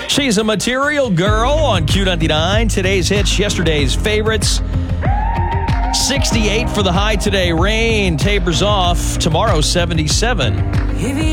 She's a Material Girl on Q99. Today's hits, yesterday's favorites. 68 for the high today. Rain tapers off. Tomorrow, 77.